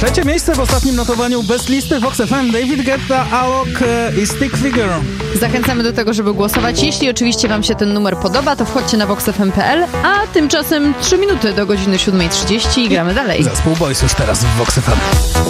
Trzecie miejsce w ostatnim notowaniu bez listy Vox FM. David Guetta, Alok i Stick Figure. Zachęcamy do tego, żeby głosować. Jeśli oczywiście wam się ten numer podoba, to wchodźcie na voxfm.pl, a tymczasem 3 minuty do godziny 7:30 i gramy dalej. Zespół Boys już teraz w Vox FM.